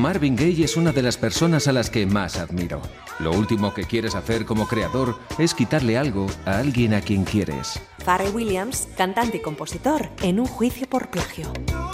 Marvin Gaye es una de las personas a las que más admiro. Lo último que quieres hacer como creador es quitarle algo a alguien a quien quieres. Pharrell Williams, cantante y compositor, en un juicio por plagio.